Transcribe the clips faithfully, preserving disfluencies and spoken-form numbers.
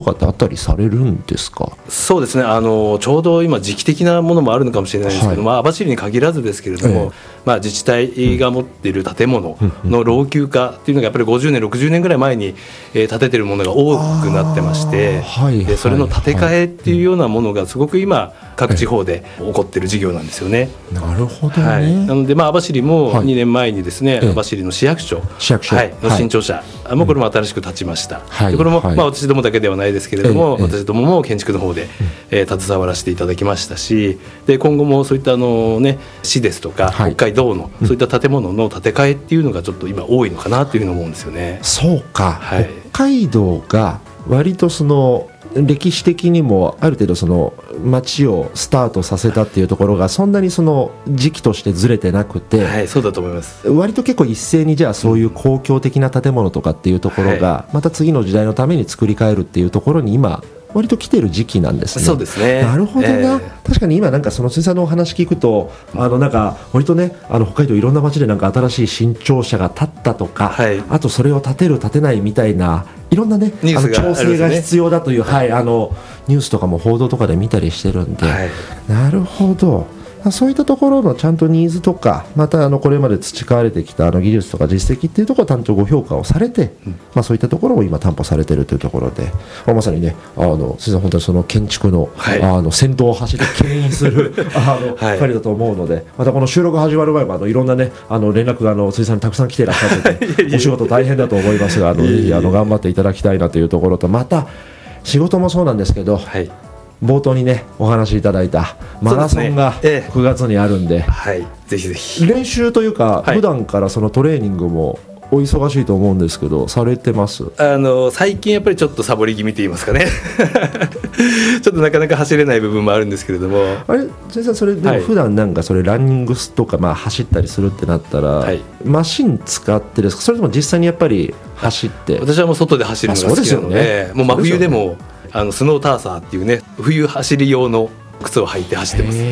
とかってあったりされるんですか？ そうですね、あのちょうど今時期的なものもあるのかもしれないですけど、はい、まあ、網走に限らずですけれども、ええ、まあ、自治体が持っている建物の老朽化っていうのがやっぱりごじゅうねんろくじゅうねんぐらい前に、えー、建ててるものが多くなってまして、はい、でそれの建て替えっていうようなものがすごく今各地方で起こっている事業なんですよね。 なるほどね、 はい、なので、まあ、網走もにねんまえにですね、はい、網走の市役所、市役所、はい、の新庁舎、はい、もうこれも新しく建ちました、はい、でこれも、はい、まあ、私どもだけではないですけれども、はい、私どもも建築の方で、えー、携わらせていただきましたし、で今後もそういったあの、ね、市ですとか、はい、北海道のそういった建物の建て替えっていうのがちょっと今多いのかなというふうに思うんですよね。 そうか、はい、北海道が割とその歴史的にもある程度その街をスタートさせたっていうところがそんなにその時期としてずれてなくて、 はい、そうだと思います。 割と結構一斉にじゃあそういう公共的な建物とかっていうところがまた次の時代のために作り変えるっていうところに今割と来てる時期なんですね。 そうですね。 なるほどな、えー、確かに今なんかその辻さんのお話聞くとあのなんか割とねあの北海道いろんな街でなんか新しい新庁舎が建ったとか、はい、あとそれを建てる建てないみたいないろんなねあの調整が必要だという、はい、あのニュースとかも報道とかで見たりしてるんで、はい、なるほど。そういったところのちゃんとニーズとかまたあのこれまで培われてきたあの技術とか実績っていうところを担当ご評価をされて、うん、まあ、そういったところも今担保されているというところで、まあ、まさにねあの先生本当にその建築の、はい、あの先頭を走り牽引するあの、はい、彼だと思うので、またこの収録始まる前もあのいろんなねあの連絡があの辻さんにたくさん来ていらっしゃっててお仕事大変だと思いますがあのぜひあの頑張っていただきたいなというところと、また仕事もそうなんですけど、はい、冒頭にねお話しいただいたマラソンがくがつにあるんで、 はい、ぜひぜひ練習というか、はい、普段からそのトレーニングもお忙しいと思うんですけどされてます？ あの最近やっぱりちょっとサボり気味と言いますかねちょっとなかなか走れない部分もあるんですけれども、 あれ先生それでも普段なんかそれランニングとかまあ走ったりするってなったら、はい、マシン使ってですか、それとも実際にやっぱり走って？ 私はもう外で走るのが好きなの で, で、ね、もう真冬でもあのスノーターサーっていうね冬走り用の靴を履いて走ってます。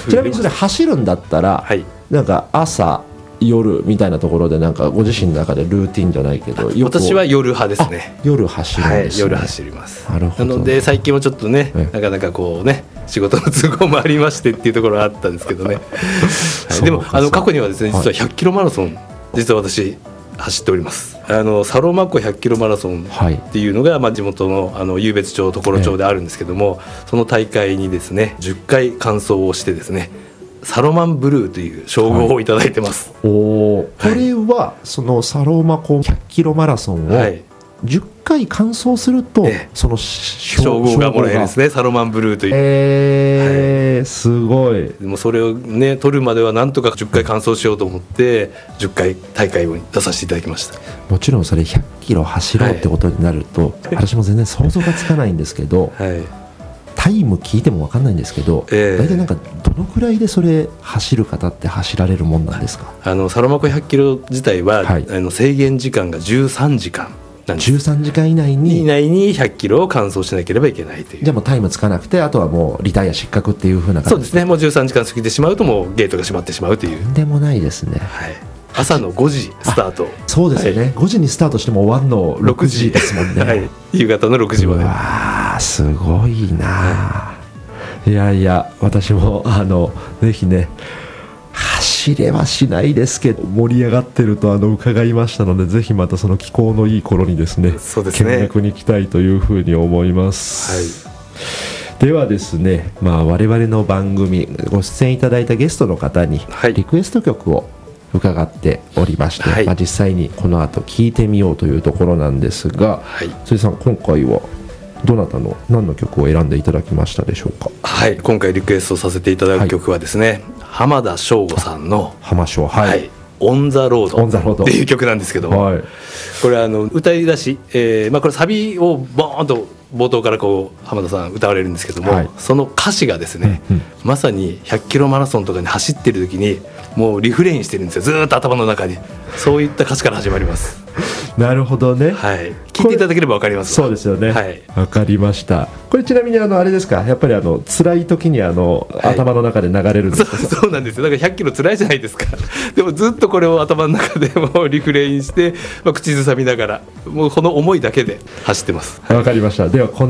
ちなみにそれ走るんだったら、はい、なんか朝夜みたいなところでなんかご自身の中でルーティンじゃないけど、 私は夜派ですね。 夜走るんですね。 はい、夜走ります。 なるほど。 なので最近はちょっとね、なかなかこうね仕事の都合もありましてっていうところがあったんですけどね、はい、でもあの過去にはですね実はひゃっキロマラソン、実は私走っております。あのサロマ湖ひゃっキロマラソンっていうのが、はい、まあ、地元のあの湧別町常呂町であるんですけども、ええ、その大会にですねじゅっかい完走をしてですねサロマンブルーという称号をいただいてます、 はい、お、これはそのサロマ湖ひゃっキロマラソンをじゅっかい完走すると、ええ、その称号がもらえるんですね。サロマンブルーという、 えーはい、すごい。 でもそれをね取るまではなんとかじゅっかい完走しようと思ってじゅっかい大会に出させていただきました。 もちろんそれひゃっキロ走ろうってことになると、はい、私も全然想像がつかないんですけど、はい、タイム聞いても分かんないんですけど、えー、大体なんかどのくらいでそれ走る方って走られるもんなんですか？ あのサロマ湖ひゃっキロ自体は、はい、あの制限時間がじゅうさんじかんなんです。 じゅうさんじかん以内に以内にひゃっキロを完走しなければいけないという。 じゃあもうタイムつかなくてあとはもうリタイア失格っていう風な感じ？ そうですね。もうじゅうさんじかん過ぎてしまうともうゲートが閉まってしまうという。 とんでもないですね、 はい、朝のごじスタート。 そうですよね、はい、ごじにスタートしても終わるのろくじですもんね、 はい、夕方のろくじまで。 うわすごいな、はい、いやいや私もあのぜひね走れはしないですけど盛り上がってるとあの伺いましたので、ぜひまたその気候のいい頃にですね、 そうですね、 見学に行きたいというふうに思います、はい、ではですね、まあ、我々の番組ご出演いただいたゲストの方にリクエスト曲を伺っておりまして、はい、まあ、実際にこの後聴いてみようというところなんですが、はい、辻さん今回はどなたの何の曲を選んでいただきましたでしょうか？ はい、今回リクエストさせていただく曲はですね、はい、浜田省吾さんの浜省、はいはい、 オンザロードっていう曲なんですけども、はい、これあの歌い出し、えーまあ、これサビをボーンと冒頭からこう浜田さん歌われるんですけども、はい、その歌詞がですね、うんうん、まさにひゃっキロマラソンとかに走ってる時にもうリフレインしてるんですよ、ずーっと頭の中に。そういった歌詞から始まります。 なるほどね、 はい、聞いていただければ分かります。 そうですよね、 はい、 分かりました。これちなみにあのあれですか、やっぱりあの辛い時にあの、はい、頭の中で流れるんですか。 そう、そうなんですよ。だからひゃっキロ辛いじゃないですか。でもずっとこれを頭の中でもうリフレインして、まあ、口ずさみながらもうこの思いだけで走ってます。 分かりました。ではこの